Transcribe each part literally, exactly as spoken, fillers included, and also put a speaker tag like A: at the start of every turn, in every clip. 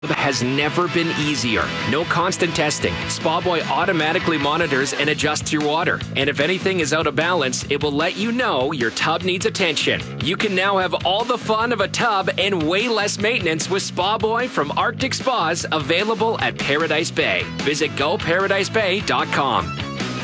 A: Has never been easier. No constant testing. Spawboy automatically monitors and adjusts your water. And if anything is out of balance, it will let you know your tub needs attention. You can now have all the fun of a tub and way less maintenance with Spawboy from Arctic Spas, available at Paradise Bay. Visit go paradise bay dot com.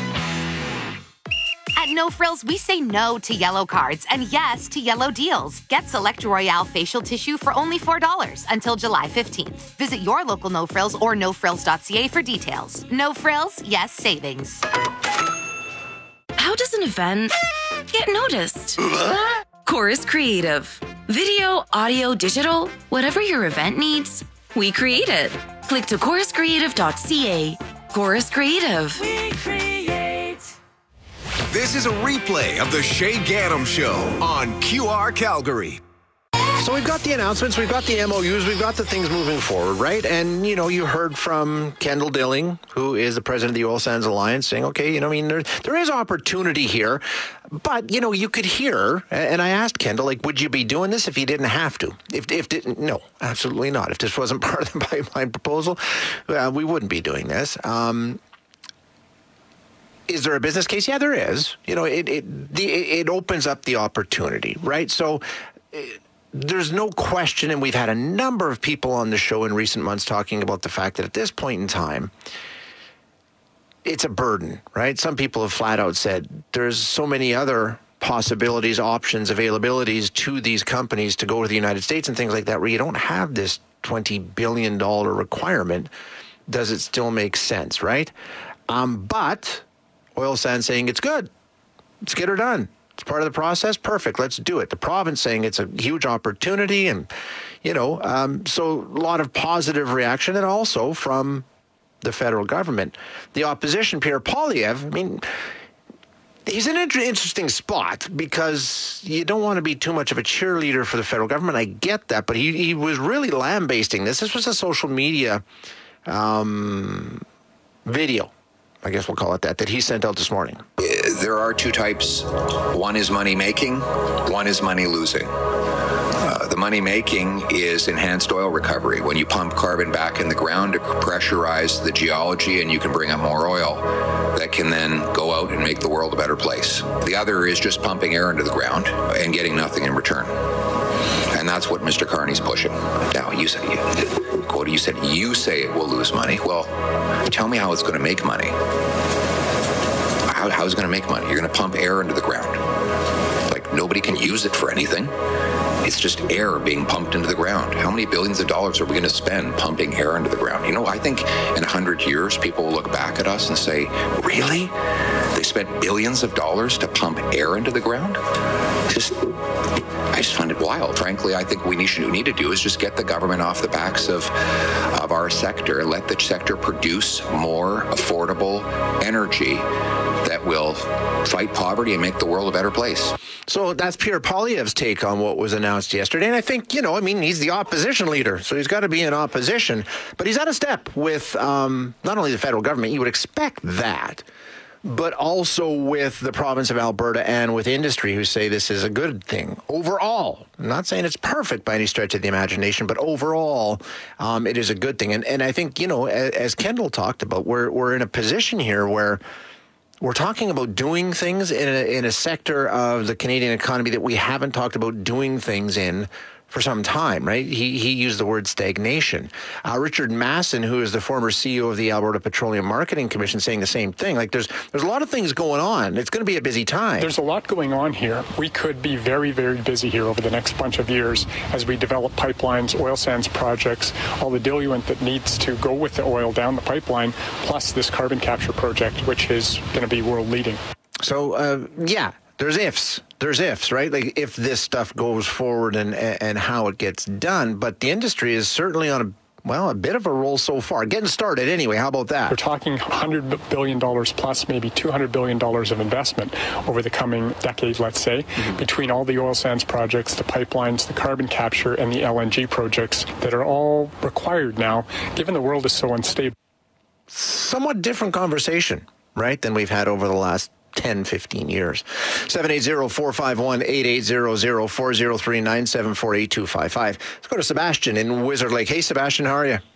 B: At No Frills, we say no to yellow cards and yes to yellow deals. Get Select Royale facial tissue for only four dollars until July fifteenth. Visit your local No Frills or no frills dot c a for details. No Frills, yes savings.
C: How does an event get noticed? Chorus Creative. Video, audio, digital, whatever your event needs, we create it. Click to chorus creative dot c a. Chorus Creative.
D: We create.
E: This is a replay of the Shay Gaddam Show on Q R Calgary.
F: So we've got the announcements, we've got the M O Us, we've got the things moving forward, right? And, you know, you heard from Kendall Dilling, who is the president of the Oil Sands Alliance, saying, okay, you know, I mean, there, there is opportunity here. But, you know, you could hear, and I asked Kendall, like, would you be doing this if you didn't have to? If, if didn't, no, absolutely not. If this wasn't part of the pipeline proposal, uh, we wouldn't be doing this. Um Is there a business case? Yeah, there is. You know, it it the, it opens up the opportunity, right? So it, there's no question, and we've had a number of people on the show in recent months talking about the fact that at this point in time, it's a burden, right? Some people have flat out said there's so many other possibilities, options, availabilities to these companies to go to the United States and things like that, where you don't have this twenty billion dollars requirement. Does it still make sense, right? Um, but Oil Sands saying it's good. Let's get her done. It's part of the process. Perfect. Let's do it. The province saying it's a huge opportunity. And, you know, um, so a lot of positive reaction, and also from the federal government. The opposition, Pierre Poilievre, I mean, he's in an inter- interesting spot because you don't want to be too much of a cheerleader for the federal government. I get that. But he, he was really lambasting this. This was a social media um, video, I guess we'll call it that, that he sent out this morning.
G: There are two types. One is money making, one is money losing. Uh, the money making is enhanced oil recovery. When you pump carbon back in the ground to pressurize the geology, and you can bring up more oil that can then go out and make the world a better place. The other is just pumping air into the ground and getting nothing in return. And that's what Mister Carney's pushing. Now, you said, you, quote, you said, you say it will lose money. Well, tell me how it's going to make money. How, how is it going to make money? You're going to pump air into the ground. Like, nobody can use it for anything. It's just air being pumped into the ground. How many billions of dollars are we going to spend pumping air into the ground? You know, I think in a hundred years, people will look back at us and say, really? They spent billions of dollars to pump air into the ground? Just, I just find it wild. Frankly, I think we need, we need to do is just get the government off the backs of, of our sector, let the sector produce more affordable energy that will fight poverty and make the world a better place.
F: So that's Pierre Poilievre's take on what was announced yesterday. And I think, you know, I mean, he's the opposition leader, so he's got to be in opposition. But he's out of step with um, not only the federal government, you would expect that, but also with the province of Alberta and with industry, who say this is a good thing overall. I'm not saying it's perfect by any stretch of the imagination, but overall, um, it is a good thing. And and I think, you know, as, as Kendall talked about, we're we're in a position here where we're talking about doing things in a, in a sector of the Canadian economy that we haven't talked about doing things in for some time, right? He he used the word stagnation. Uh, Richard Masson, who is the former C E O of the Alberta Petroleum Marketing Commission, saying the same thing. Like, there's there's a lot of things going on. It's going to be a busy time.
H: There's a lot going on here. We could be very, very busy here over the next bunch of years as we develop pipelines, oil sands projects, all the diluent that needs to go with the oil down the pipeline, plus this carbon capture project, which is going to be world leading.
F: So, uh, yeah. There's ifs. There's ifs, right? Like, if this stuff goes forward and and how it gets done. But the industry is certainly on a, well, a bit of a roll so far. Getting started anyway. How about that?
H: We're talking one hundred billion dollars plus maybe two hundred billion dollars of investment over the coming decade, let's say, mm-hmm. between all the oil sands projects, the pipelines, the carbon capture, and the L N G projects that are all required now, given the world is so unstable.
F: Somewhat different conversation, right, than we've had over the last ten, fifteen years. seven eight zero, four five one, eight eight zero zero, four zero three, nine seven four, eight two five five. Let's go to Sebastian in Wizard Lake. Hey, Sebastian, how are you?